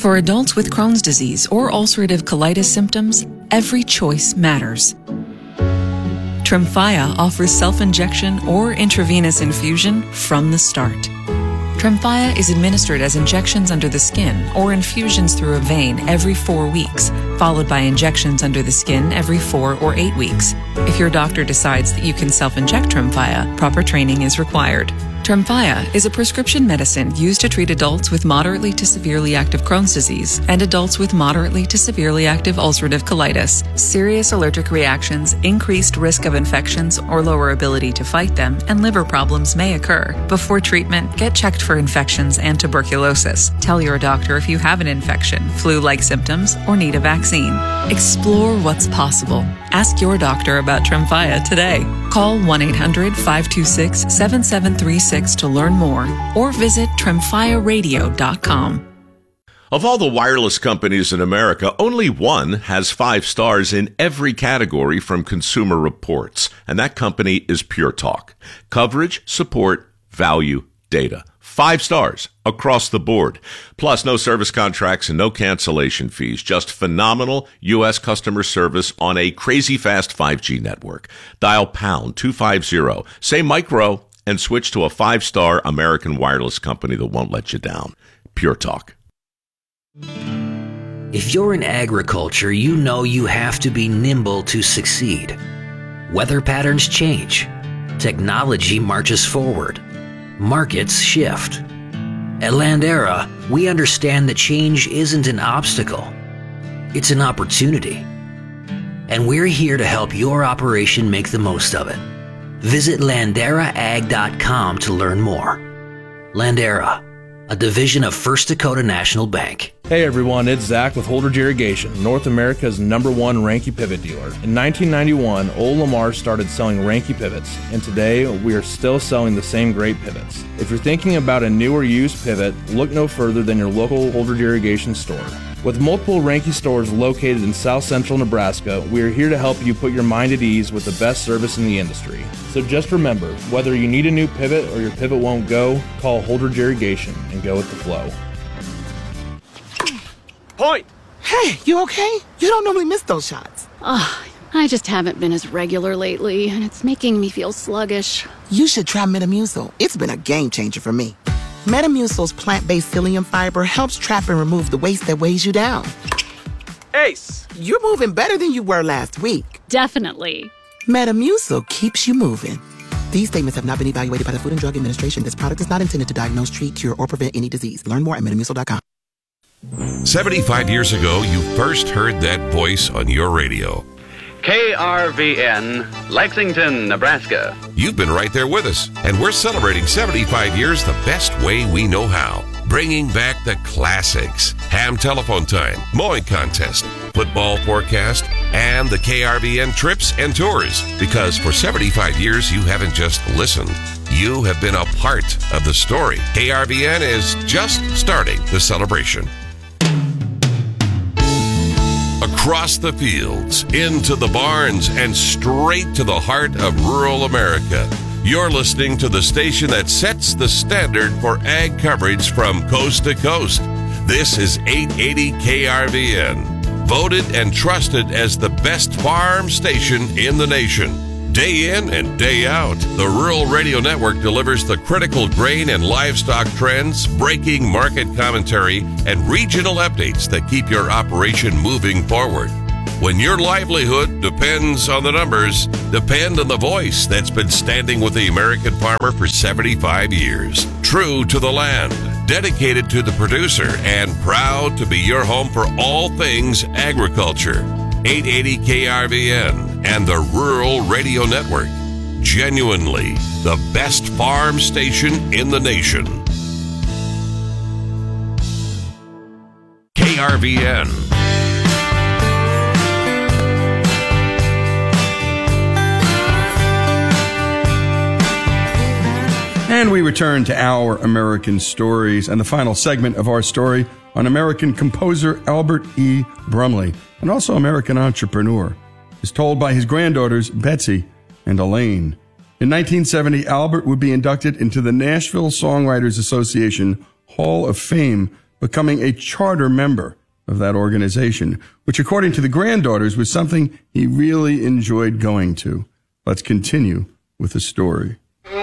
For adults with Crohn's disease or ulcerative colitis symptoms, every choice matters. Tremfya offers self-injection or intravenous infusion from the start. Tremfya is administered as injections under the skin or infusions through a vein every 4 weeks, followed by injections under the skin every 4 or 8 weeks. If your doctor decides that you can self-inject Tremfya, proper training is required. Tremfya is a prescription medicine used to treat adults with moderately to severely active Crohn's disease and adults with moderately to severely active ulcerative colitis. Serious allergic reactions, increased risk of infections or lower ability to fight them, and liver problems may occur. Before treatment, get checked for infections and tuberculosis. Tell your doctor if you have an infection, flu-like symptoms, or need a vaccine. Explore what's possible. Ask your doctor about Tremfya today. Call 1-800-526-7736 to learn more or visit tremfyaradio.com. Of all the wireless companies in America, only one has 5 stars in every category from Consumer Reports, and that company is Pure Talk. Coverage, support, value, data. 5 stars across the board. Plus, no service contracts and no cancellation fees. Just phenomenal U.S. customer service on a crazy fast 5G network. Dial pound 250. Say micro and switch to a 5-star American wireless company that won't let you down. Pure Talk. If you're in agriculture, you know you have to be nimble to succeed. Weather patterns change. Technology marches forward. Markets shift. At Landera, we understand that change isn't an obstacle. It's an opportunity. And we're here to help your operation make the most of it. Visit LanderaAg.com to learn more. Landera, a division of First Dakota National Bank. Hey everyone, it's Zach with Holdridge Irrigation, North America's #1 Ranke pivot dealer. In 1991, Old Lamar started selling Ranke pivots, and today we are still selling the same great pivots. If you're thinking about a new or used pivot, look no further than your local Holdridge Irrigation store. With multiple Ranke stores located in South Central Nebraska, we are here to help you put your mind at ease with the best service in the industry. So just remember, whether you need a new pivot or your pivot won't go, call Holdridge Irrigation and go with the flow. Point! Hey, you okay? You don't normally miss those shots. I just haven't been as regular lately, and it's making me feel sluggish. You should try Metamucil. It's been a game changer for me. Metamucil's plant-based psyllium fiber helps trap and remove the waste that weighs you down. Ace! You're moving better than you were last week. Definitely. Metamucil keeps you moving. These statements have not been evaluated by the Food and Drug Administration. This product is not intended to diagnose, treat, cure, or prevent any disease. Learn more at Metamucil.com. 75 years ago, you first heard that voice on your radio. KRVN, Lexington, Nebraska. You've been right there with us, and we're celebrating 75 years the best way we know how. Bringing back the classics. Ham telephone time, mowing contest, football forecast, and the KRVN trips and tours. Because for 75 years, you haven't just listened. You have been a part of the story. KRVN is just starting the celebration. Across the fields, into the barns, and straight to the heart of rural America. You're listening to the station that sets the standard for ag coverage from coast to coast. This is 880 KRVN, voted and trusted as the best farm station in the nation. Day in and day out, the Rural Radio Network delivers the critical grain and livestock trends, breaking market commentary, and regional updates that keep your operation moving forward. When your livelihood depends on the numbers, depend on the voice that's been standing with the American farmer for 75 years. True to the land, dedicated to the producer, and proud to be your home for all things agriculture. 880 KRVN and the Rural Radio Network. Genuinely the best farm station in the nation. KRVN. And we return to Our American Stories and the final segment of our story on American composer Albert E. Brumley, and also American entrepreneur, is told by his granddaughters Betsy and Elaine. In 1970, Albert would be inducted into the Nashville Songwriters Association Hall of Fame becoming a charter member of that organization, which according to the granddaughters was something he really enjoyed going to. Let's continue with the story.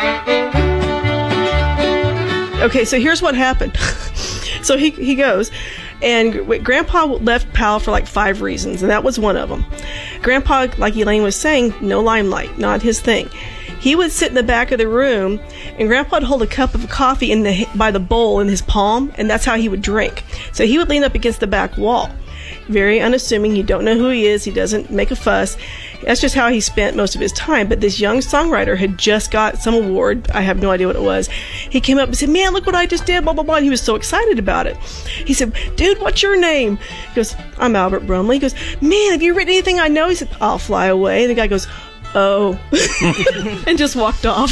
Okay, so here's what happened. So he goes, and Grandpa left PAL for like 5 reasons, and that was one of them. Grandpa, like Elaine was saying, no limelight, not his thing. He would sit in the back of the room, and Grandpa would hold a cup of coffee by the bowl in his palm, and that's how he would drink. So he would lean up against the back wall. Very unassuming. You don't know who he is. He doesn't make a fuss. That's just how he spent most of his time. But this young songwriter had just got some award. I have no idea what it was. He came up and said, man, look what I just did, blah, blah, blah. And he was so excited about it. He said, dude, what's your name? He goes, I'm Albert Brumley. He goes, man, have you written anything I know? He said, I'll fly away. And the guy goes, oh, and just walked off.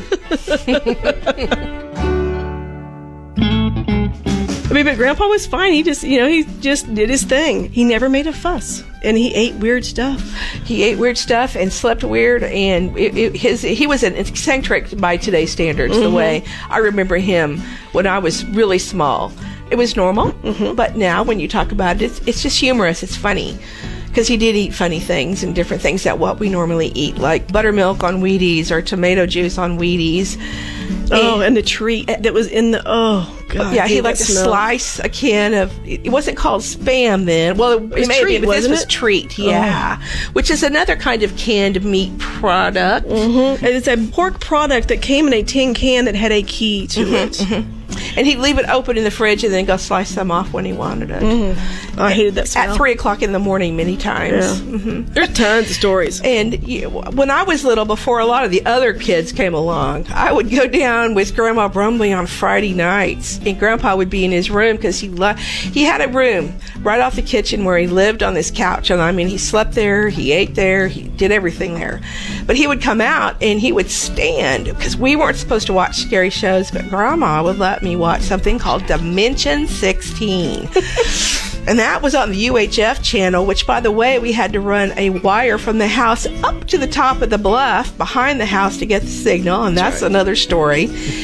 I mean, but Grandpa was fine. He just did his thing. He never made a fuss, and he ate weird stuff. He ate weird stuff and slept weird, and he was an eccentric by today's standards. Mm-hmm. The way I remember him when I was really small, it was normal. Mm-hmm. But now, when you talk about it, it's just humorous. It's funny. Because he did eat funny things and different things that what we normally eat, like buttermilk on Wheaties or tomato juice on Wheaties. And the treat that was in the, oh, God. Yeah, he liked to slice a can of, it wasn't called Spam then. Well, it may be, but this was Treat, yeah. Oh. Which is another kind of canned meat product. Mm-hmm. And it's a pork product that came in a tin can that had a key to it. Mm-hmm. And he'd leave it open in the fridge and then go slice some off when he wanted it. Mm-hmm. I hated that smell. At 3 o'clock in the morning many times. Yeah. Mm-hmm. There's tons of stories. And when I was little, before a lot of the other kids came along, I would go down with Grandma Brumley on Friday nights. And Grandpa would be in his room because he had a room right off the kitchen where he lived on this couch. And I mean, he slept there, he ate there, he did everything there. But he would come out and he would stand, because we weren't supposed to watch scary shows, but Grandma would let me watch something called Dimension 16. And that was on the UHF channel, which, by the way, we had to run a wire from the house up to the top of the bluff behind the house to get the signal, and that's another story.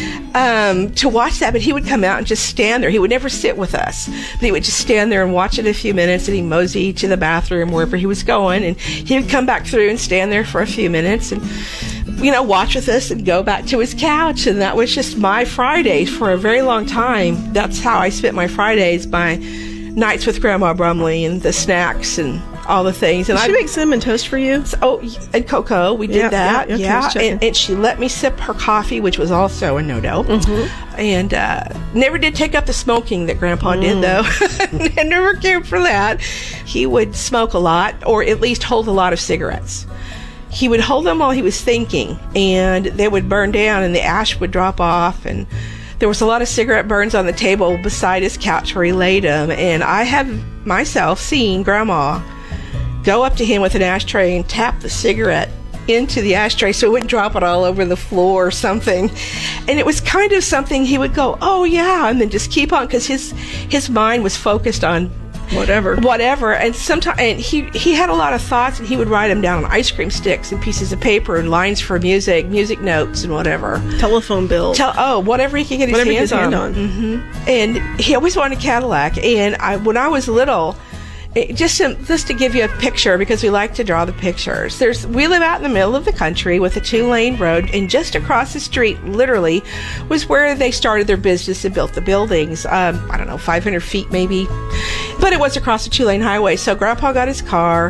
To watch that, but he would come out and just stand there. He would never sit with us, but he would just stand there and watch it a few minutes, and he'd mosey to the bathroom wherever he was going, and he would come back through and stand there for a few minutes and watch with us and go back to his couch. And that was just my Fridays for a very long time. That's how I spent my Fridays, by nights with Grandma Brumley and the snacks and all the things. And she make cinnamon toast for you? And cocoa. We did that. Yeah. And she let me sip her coffee, which was also a no-no. Mm-hmm. And never did take up the smoking that Grandpa did, though. I never cared for that. He would smoke a lot, or at least hold a lot of cigarettes. He would hold them while he was thinking, and they would burn down, and the ash would drop off, and there was a lot of cigarette burns on the table beside his couch where he laid them. And I have myself seen Grandma go up to him with an ashtray and tap the cigarette into the ashtray so it wouldn't drop it all over the floor or something. And it was kind of something he would go, oh yeah, and then just keep on, because his mind was focused on whatever. And sometimes, and he had a lot of thoughts, and he would write them down on ice cream sticks and pieces of paper and lines for music notes and whatever. Telephone bills. Whatever he could get his hands on. Mm-hmm. And he always wanted a Cadillac. And when I was little, just to give you a picture, because we like to draw the pictures. We live out in the middle of the country with a 2-lane road, and just across the street, literally, was where they started their business and built the buildings. 500 feet maybe, but it was across a 2-lane highway. So Grandpa got his car,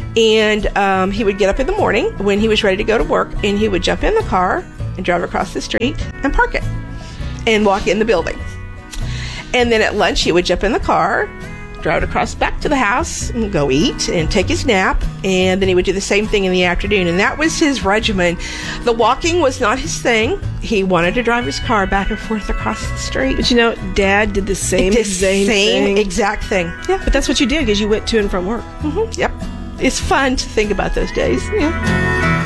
and he would get up in the morning when he was ready to go to work, and he would jump in the car and drive across the street and park it and walk in the building. And then at lunch, he would jump in the car, drive across back to the house and go eat and take his nap, and then he would do the same thing in the afternoon. And that was his regimen. The walking was not his thing. He wanted to drive his car back and forth across the street. But Dad did the same exact thing. Yeah, but that's what you did, because you went to and from work. Mm-hmm. Yep. It's fun to think about those days. Yeah.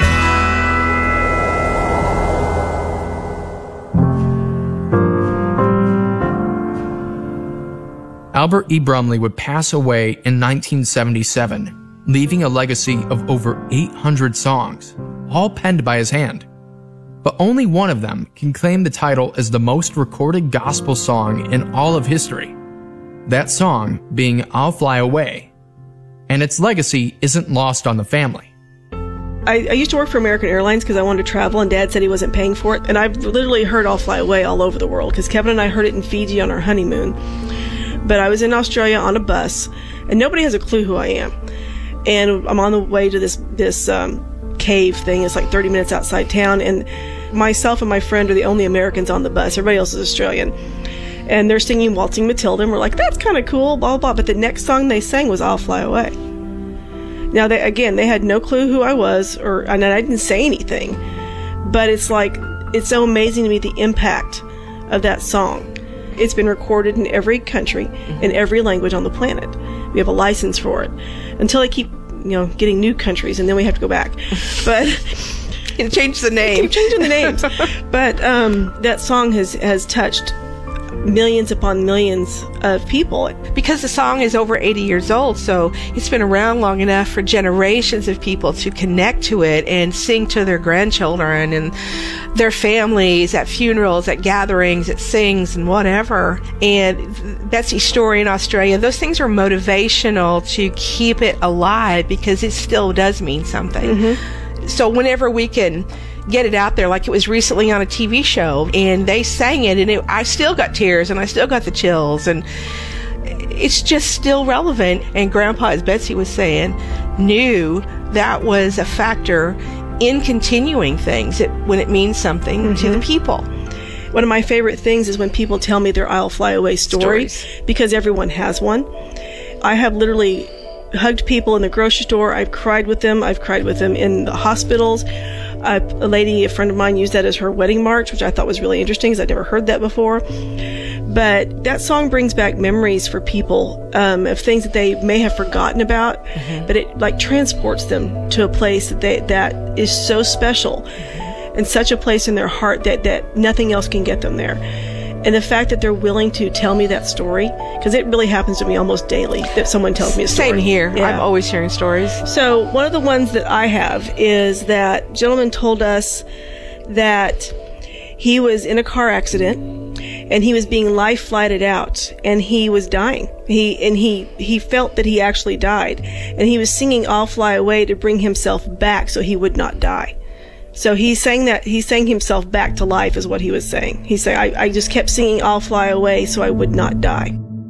Albert E. Brumley would pass away in 1977, leaving a legacy of over 800 songs, all penned by his hand. But only one of them can claim the title as the most recorded gospel song in all of history. that song being I'll Fly Away. And its legacy isn't lost on the family. I used to work for American Airlines because I wanted to travel, and Dad said he wasn't paying for it. And I've literally heard I'll Fly Away all over the world because Kevin and I heard it in Fiji on our honeymoon. But I was in Australia on a bus, and nobody has a clue who I am. And I'm on the way to this cave thing. It's like 30 minutes outside town, and myself and my friend are the only Americans on the bus. Everybody else is Australian. And they're singing Waltzing Matilda, and we're like, that's kind of cool, blah, blah, blah. But the next song they sang was I'll Fly Away. Now, they had no clue who I was, and I didn't say anything. But it's like, it's so amazing to me the impact of that song. It's been recorded in every country, in every language on the planet. We have a license for it. Until they keep, getting new countries, and then we have to go back. But it changed the name. Keep changing the names. But that song has touched millions upon millions of people. Because the song is over 80 years old, so it's been around long enough for generations of people to connect to it and sing to their grandchildren and their families at funerals, at gatherings, at sings and whatever. And Betsy's story in Australia, those things are motivational to keep it alive because it still does mean something. Mm-hmm. So whenever we can get it out there, like it was recently on a TV show, and they sang it, and I still got tears, and I still got the chills, and it's just still relevant. And Grandpa, as Betsy was saying, knew that was a factor in continuing things when it means something to the people. One of my favorite things is when people tell me their I'll Fly Away stories, because everyone has one. I have literally hugged people in the grocery store. I've cried with them. I've cried with them in the hospitals. A friend of mine used that as her wedding march, which I thought was really interesting because I'd never heard that before. But that song brings back memories for people of things that they may have forgotten about, but it like transports them to a place that is so special and such a place in their heart that nothing else can get them there. And the fact that they're willing to tell me that story, because it really happens to me almost daily that someone tells me a story. Same here. Yeah. I'm always hearing stories. So one of the ones that I have is that gentleman told us that he was in a car accident and he was being life flighted out and he was dying. He felt that he actually died, and he was singing I'll Fly Away to bring himself back so he would not die. So he sang himself back to life is what he was saying. He said, I just kept singing I'll Fly Away so I would not die.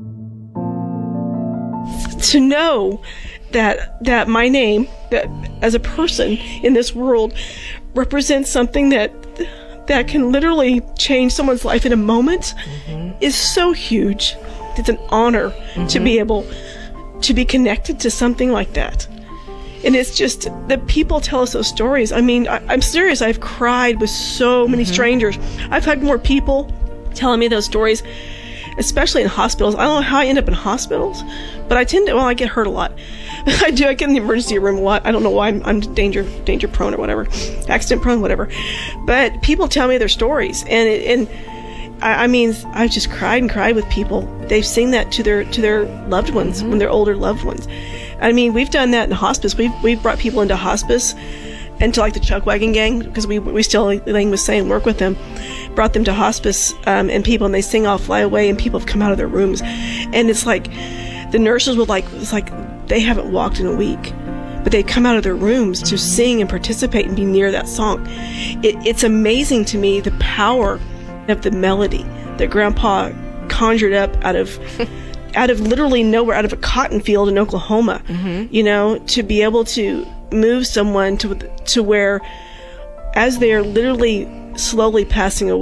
To know that my name, that as a person in this world, represents something that can literally change someone's life in a moment is so huge. It's an honor to be able to be connected to something like that. And it's just that people tell us those stories. I mean, I'm serious. I've cried with so many strangers. I've had more people telling me those stories, especially in hospitals. I don't know how I end up in hospitals, but I get hurt a lot. I do. I get in the emergency room a lot. I don't know why. I'm danger prone or whatever, accident prone, whatever. But people tell me their stories, and I mean, I've just cried and cried with people. They've sing that to their loved ones, when they're older loved ones. I mean, we've done that in hospice. We've brought people into hospice, into like the Chuck Wagon Gang, because we still, Elaine was saying, work with them. Brought them to hospice, and they sing I'll Fly Away, and people have come out of their rooms, and it's like the nurses would it's like they haven't walked in a week, but they come out of their rooms to sing and participate and be near that song. It's amazing to me the power of the melody that Grandpa conjured up out of literally nowhere, out of a cotton field in Oklahoma, to be able to move someone to where, as they're literally slowly passing away,